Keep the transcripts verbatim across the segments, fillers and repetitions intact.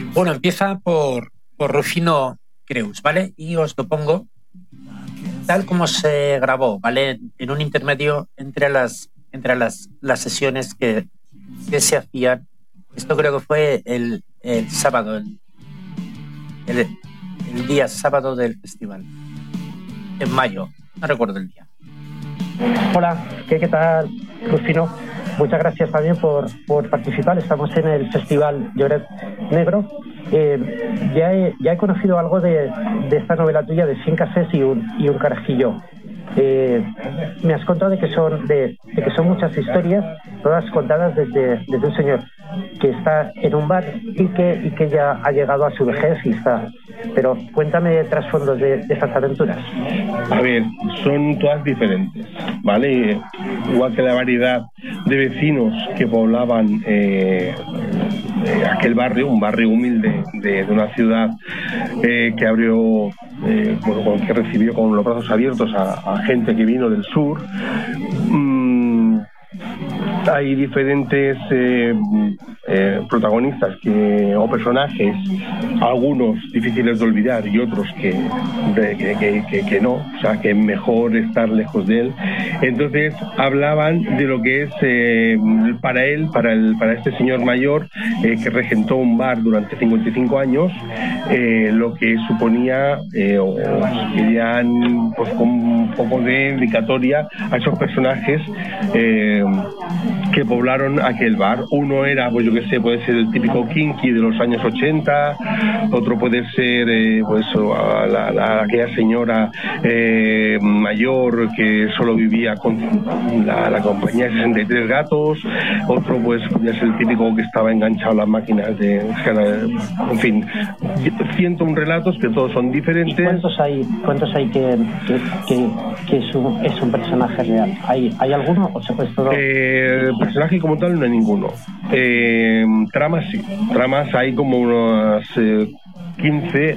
Bueno, empieza por, por Rufino Creus, ¿vale? Y os lo pongo tal como se grabó, ¿vale? En un intermedio entre las, entre las, las sesiones que, que se hacían. Esto creo que fue el, el sábado, el, el, el día sábado del festival, en mayo, no recuerdo el día. Hola, ¿qué, qué tal, Rufino? Muchas gracias también por, por participar. Estamos en el Festival Lloret Negro. Eh, ya, he, ya he conocido algo de, de esta novela tuya de cien cafés y un, y un carajillo. Eh, me has contado de que son de, de que son muchas historias, todas contadas desde, desde un señor que está en un bar y que, y que ya ha llegado a su vejez y está. Pero cuéntame trasfondos de, de estas aventuras. A ver, son todas diferentes, ¿vale? Igual que la variedad de vecinos que poblaban eh, eh, aquel barrio, un barrio humilde de, de una ciudad eh, que abrió, eh, bueno, que recibió con los brazos abiertos a, a gente que vino del sur. Mm, hay diferentes eh, eh, protagonistas que, o personajes, algunos difíciles de olvidar y otros que, de, que, que, que, que no, o sea, que es mejor estar lejos de él. Entonces hablaban de lo que es eh, para él, para, el, para este señor mayor eh, que regentó un bar durante cincuenta y cinco años, eh, lo que suponía, eh, o querían pues, con un poco de dedicatoria a esos personajes eh, que poblaron aquel bar. Uno era, pues yo que sé, puede ser el típico kinky de los años ochenta, otro puede ser eh, pues la, la, aquella señora eh, mayor que solo vivía con la, la compañía de sesenta y tres gatos, otro pues podría ser el típico que estaba enganchado a las máquinas de, en fin, ciento un relatos que todos son diferentes. ¿Y cuántos hay, cuántos hay que, que, que, que es, un, es un personaje real? ¿Hay, hay alguno o se puede todo? Eh, personaje como tal no hay ninguno. Eh, tramas sí, tramas hay como unas eh, quince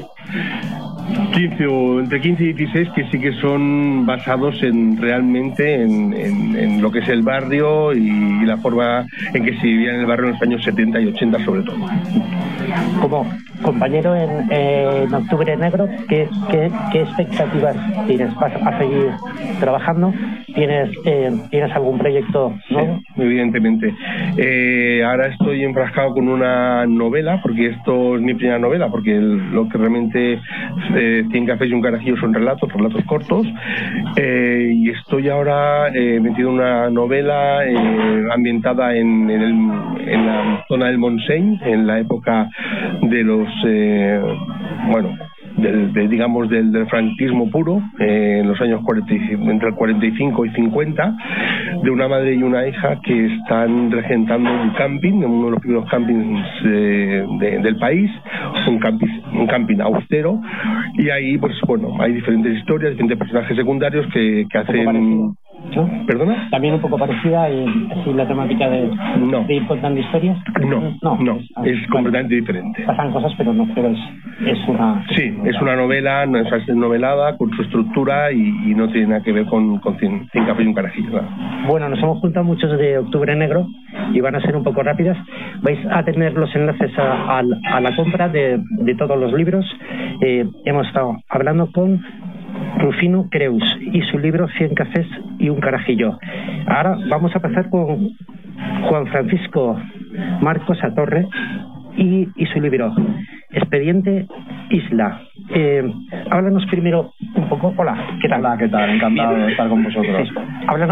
o entre quince y dieciséis que sí que son basados en realmente en, en, en lo que es el barrio y, y la forma en que se vivía en el barrio en los años setenta y ochenta sobre todo. Como compañero en, eh, en Octubre Negro, ¿qué, qué, qué expectativas tienes? ¿Vas a seguir trabajando? ¿Tienes, eh, ¿tienes algún proyecto nuevo? Sí, evidentemente. Eh, ahora estoy enfrascado con una novela, porque esto es mi primera novela, porque el, lo que realmente eh, cien cafés y un carajillo son relatos, relatos cortos, eh, y estoy ahora eh, metido en una novela eh, ambientada en, en, el, en la zona del Montseny, en la época de los, eh, bueno, Del, de, digamos del, del franquismo puro, eh, en los años cuarenta, entre el cuarenta y cinco y cincuenta, de una madre y una hija que están regentando un camping, uno de los primeros campings eh, de, del país, un camping, un camping austero, y ahí pues bueno, hay diferentes historias, diferentes personajes secundarios que, que hacen... ¿No? ¿Perdona? También un poco parecida y así la temática de, no. de ir contando historias. No, no, no es, es bueno, completamente diferente. Pasan cosas, pero no, pero es, es una. Sí, es una novela, no es novelada con su estructura y, y no tiene nada que ver con, con cien, cien cafés y un carajillo. ¿Verdad? Bueno, nos hemos juntado muchos de Octubre Negro y van a ser un poco rápidas. Vais a tener los enlaces a, a, a la compra de, de todos los libros. Eh, hemos estado hablando con Rufino Creus y su libro cien cafés y un carajillo. Ahora vamos a pasar con Juan Francisco Marcos Atorre y, y su libro Expediente Isla. Eh, háblanos primero un poco. Hola, ¿qué tal? Hola, ¿qué tal? Encantado de estar con vosotros. Sí. Háblanos